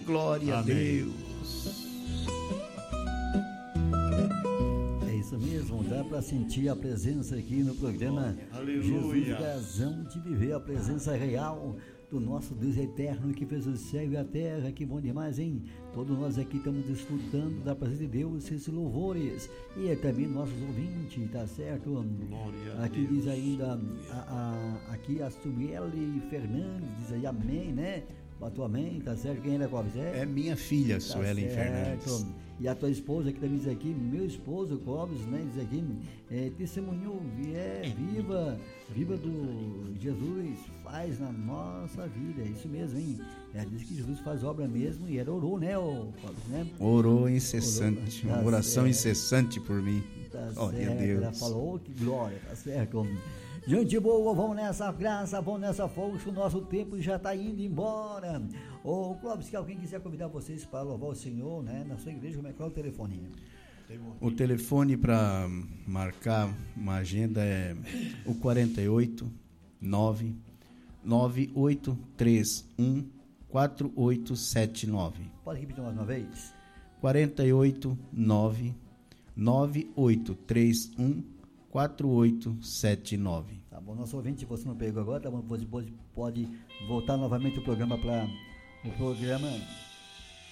glória Amém. a Deus. É isso mesmo, dá para sentir a presença aqui no programa Aleluia. Jesus, razão de viver, a presença real do nosso Deus eterno que fez o céu e a terra. Que bom demais, hein? Todos nós aqui estamos desfrutando da presença de Deus, esses louvores, e também nossos ouvintes, tá certo? Glória Aqui a Deus. diz ainda, aqui a Sueli Fernandes diz aí amém, né? Bateu amém, tá certo? Quem era, Clóvis? É minha filha, Tá Suelen certo. Fernandes. E a tua esposa que também diz aqui, meu esposo Clóvis, né? Diz aqui, testemunhou, viva do Jesus faz na nossa vida. É isso mesmo, hein? Ela diz que Jesus faz obra mesmo e ela orou, né, Clóvis, né? Orou incessante, Orou, tá uma oração certo. incessante por mim. Tá Glória a certo, Deus. ela falou, que glória, tá certo. Gente boa, vamos nessa graça, vamos nessa força, o nosso tempo já está indo embora. Ô Clóvis, se alguém quiser convidar vocês para louvar o Senhor, né, na sua igreja, como é que é o telefone? O telefone para marcar uma agenda é o 48 99831 4879. Pode repetir mais uma vez? 48 99831 4879. Tá bom, nosso ouvinte, você não pegou agora, tá bom, você pode voltar novamente o programa para o programa